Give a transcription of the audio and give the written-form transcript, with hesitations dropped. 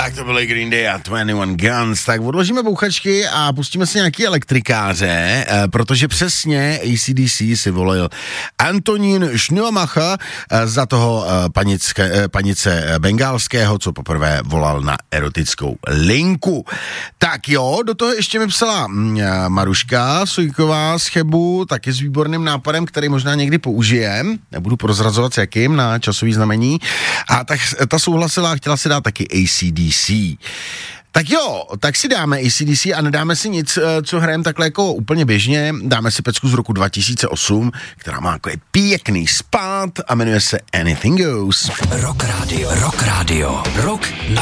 Tak to byly Green Day a 21 Guns. Tak odložíme bouchačky a pustíme si nějaký elektrikáře, protože přesně AC/DC si volil Antonín Šňomacha za toho panice Bengálského, co poprvé volal na erotickou linku. Tak jo, do toho ještě mi psala Maruška Sojková z Chebu, taky s výborným nápadem, který možná někdy použijem. Nebudu prozrazovat s jakým na časový znamení. A tak ta souhlasila, chtěla si dát taky AC/DC. Tak jo, tak si dáme AC/DC a nedáme si nic, co hrajeme takhle jako úplně běžně. Dáme si pecku z roku 2008, která má jako pěkný spát a jmenuje se Anything Goes. Rock Radio. Rock na